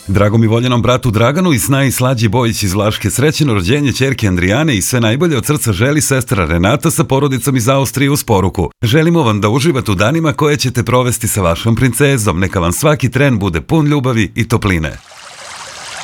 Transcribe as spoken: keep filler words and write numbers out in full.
Drago mi voljenom bratu Draganu i Snaji Slađi Bojić iz Vlaške srećeno rođenje ćerke Andrijane i sve najbolje od srca želi sestra Renata sa porodicom iz Austrije uz poruku. Želimo vam da uživate u danima koje ćete provesti sa vašom princezom. Neka vam svaki tren bude pun ljubavi i topline.